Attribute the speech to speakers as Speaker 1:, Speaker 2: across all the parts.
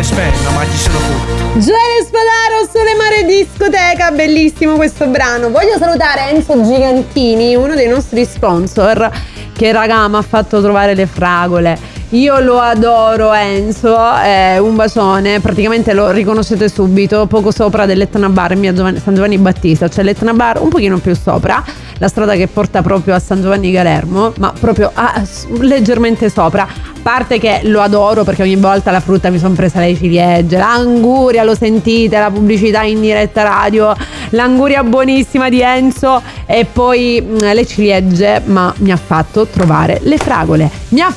Speaker 1: spenda, ma chi se lo può.
Speaker 2: Gioele Spadaro, Sole Mare Discoteca, bellissimo questo brano. Voglio salutare Enzo Gigantini, uno dei nostri sponsor, che raga mi ha fatto trovare le fragole. Io lo adoro Enzo, è un bacione, praticamente lo riconoscete subito, poco sopra dell'Etna Bar in via San Giovanni Battista, c'è l'Etna Bar un pochino più sopra, la strada che porta proprio a San Giovanni Galermo, ma proprio leggermente sopra. A parte che lo adoro perché ogni volta la frutta mi sono presa le ciliegie, l'anguria, lo sentite, la pubblicità in diretta radio, l'anguria buonissima di Enzo e poi le ciliegie, ma mi ha fatto trovare le fragole,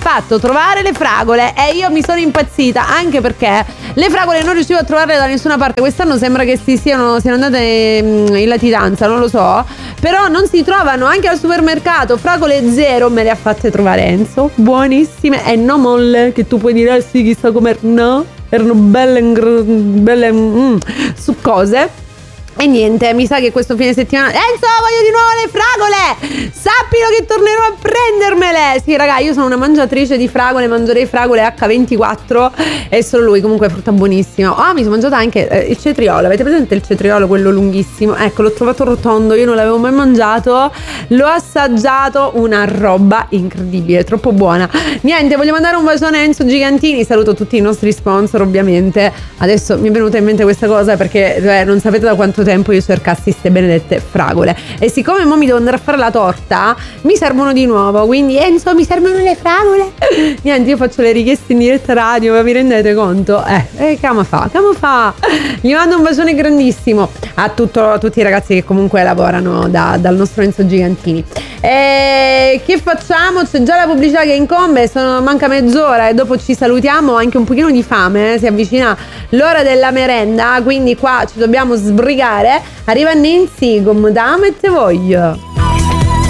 Speaker 2: e io mi sono impazzita, anche perché le fragole non riuscivo a trovarle da nessuna parte. Quest'anno sembra che siano andate in latitanza, non lo so, però non si trovano anche al supermercato. Fragole zero me le ha fatte trovare Enzo, buonissime e non molle, che tu puoi dire sì, chissà come no, erano belle succose. E niente, mi sa che questo fine settimana Enzo, voglio di nuovo le fragole, sappilo che tornerò a prendermele. Sì raga, io sono una mangiatrice di fragole, mangerei fragole H24 e solo lui, comunque frutta buonissima. Mi sono mangiata anche il cetriolo, avete presente il cetriolo, quello lunghissimo? Ecco, l'ho trovato rotondo, io non l'avevo mai mangiato, l'ho assaggiato, una roba incredibile, troppo buona. Niente, voglio mandare un bacione a Enzo Gigantini, saluto tutti i nostri sponsor ovviamente. Adesso mi è venuta in mente questa cosa perché non sapete da quanto tempo io cercassi ste benedette fragole, e siccome mo mi devo andare a fare la torta mi servono di nuovo, quindi Enzo, mi servono le fragole. Niente, io faccio le richieste in diretta radio, ma vi rendete conto? Cama fa. Gli mando un bacione grandissimo a tutti i ragazzi che comunque lavorano dal nostro Enzo Gigantini. Che facciamo? C'è già la pubblicità che incombe, manca mezz'ora e dopo ci salutiamo, anche un pochino di fame, si avvicina l'ora della merenda, quindi qua ci dobbiamo sbrigare. Arriva Nancy con Dame te voglio.